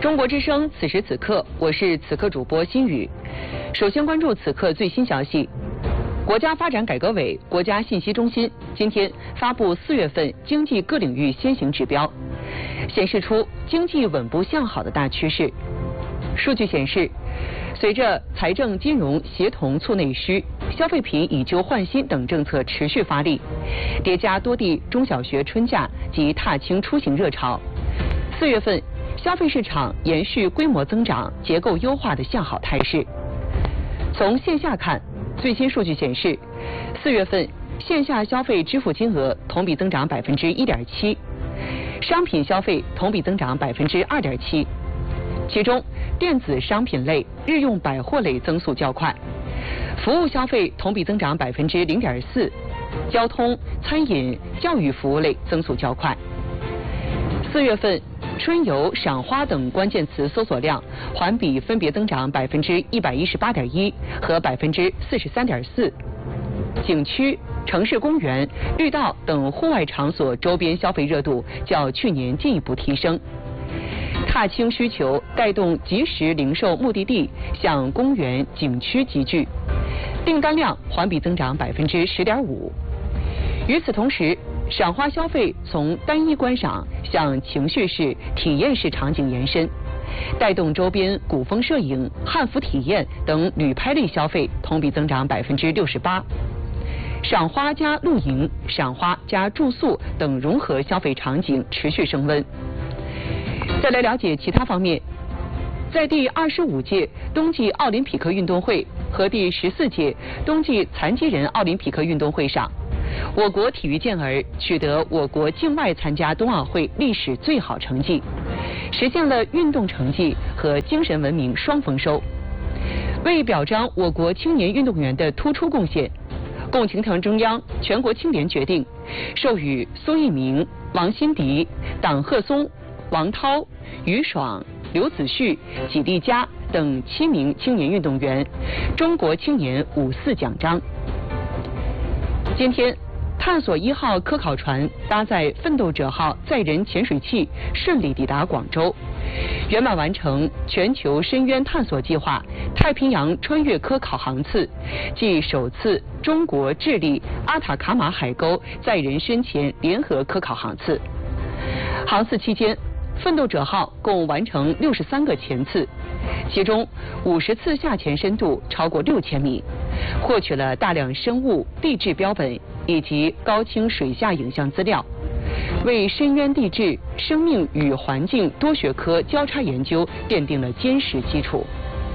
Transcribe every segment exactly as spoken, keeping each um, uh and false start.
中国之声，此时此刻，我是此刻主播心雨。首先关注此刻最新消息。国家发展改革委、国家信息中心今天发布四月份经济各领域先行指标，显示出经济稳步向好的大趋势。数据显示，随着财政金融协同促内需、消费品以旧换新等政策持续发力，叠加多地中小学春假及踏青出行热潮，四月份消费市场延续规模增长、结构优化的向好态势。从线下看，最新数据显示，四月份线下消费支付金额同比增长百分之一点七，商品消费同比增长百分之二点七，其中电子商品类、日用百货类增速较快，服务消费同比增长百分之零点四，交通、餐饮、教育服务类增速较快。四月份春游、赏花等关键词搜索量环比分别增长百分之一百一十八点一和百分之四十三点四。景区、城市公园、绿道等户外场所周边消费热度较去年进一步提升。踏青需求带动即时零售目的地向公园、景区集聚，订单量环比增长百分之十点五。与此同时，赏花消费从单一观赏向情绪式、体验式场景延伸，带动周边古风摄影、汉服体验等旅拍类消费同比增长百分之六十八。赏花加露营、赏花加住宿等融合消费场景持续升温。再来了解其他方面，在第二十五届冬季奥林匹克运动会和第十四届冬季残疾人奥林匹克运动会上，我国体育健儿取得我国境外参加冬奥会历史最好成绩，实现了运动成绩和精神文明双丰收。为表彰我国青年运动员的突出贡献，共青团中央、全国青联决定授予苏翊鸣、王欣迪、党鹤松、王涛、于爽、刘子旭、纪丽佳等七名青年运动员中国青年五四奖章。今天，探索一号科考船搭载奋斗者号载人潜水器顺利抵达广州，圆满完成全球深渊探索计划太平洋穿越科考航次暨首次中国智利阿塔卡马海沟载人深潜联合科考航次。航次期间，奋斗者号共完成六十三个潜次，其中五十次下潜深度超过六千米，获取了大量生物、地质标本以及高清水下影像资料，为深渊地质、生命与环境多学科交叉研究奠定了坚实基础。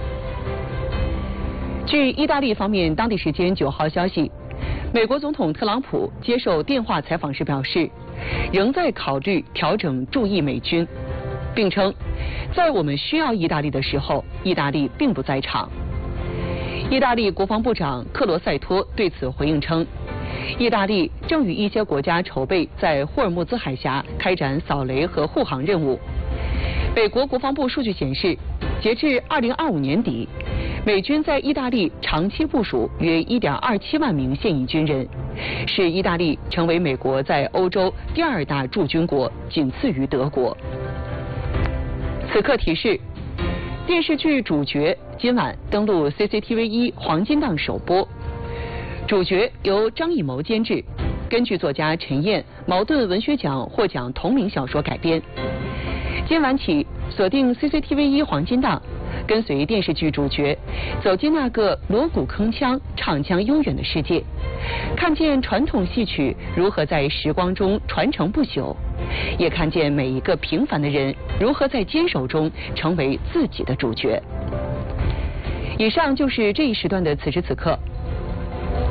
据意大利方面当地时间九号消息，美国总统特朗普接受电话采访时表示，仍在考虑调整驻意美军，并称，在我们需要意大利的时候，意大利并不在场。意大利国防部长克罗塞托对此回应称，意大利正与一些国家筹备在霍尔木兹海峡开展扫雷和护航任务。美国国防部数据显示，截至二零二五年底，美军在意大利长期部署约一点二七万名现役军人，使意大利成为美国在欧洲第二大驻军国，仅次于德国。此刻提示，电视剧主角今晚登陆 C C T V 一黄金档首播，主角由张艺谋监制，根据作家陈燕茅盾文学奖获奖同名小说改编。今晚起锁定 C C T V 一黄金档，跟随电视剧主角走进那个锣鼓铿锵、唱腔悠远的世界，看见传统戏曲如何在时光中传承不朽，也看见每一个平凡的人如何在坚守中成为自己的主角。以上就是这一时段的此时此刻，